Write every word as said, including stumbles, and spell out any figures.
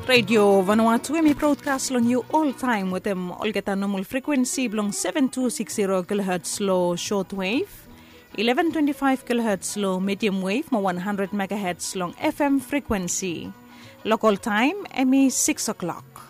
Radio Vanuatu emi broadcast long you all time with them olgeta normal frequency long seven two six zero kilohertz low shortwave, eleven twenty-five kilohertz low medium wave mo one hundred megahertz long F M frequency. Local time emi six o'clock.